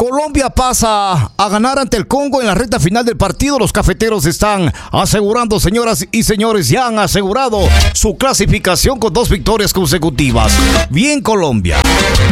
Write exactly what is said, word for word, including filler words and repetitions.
Colombia pasa a ganar ante el Congo en la recta final del partido. Los cafeteros están asegurando, señoras y señores, ya han asegurado su clasificación con dos victorias consecutivas. Bien, Colombia.